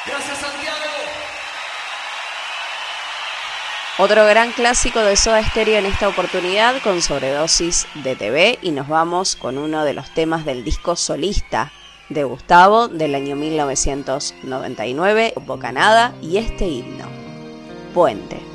Gracias, Santiago. Otro gran clásico de Soda Stereo en esta oportunidad con Sobredosis de TV, y nos vamos con uno de los temas del disco solista de Gustavo del año 1999, Bocanada, y este himno, Puente.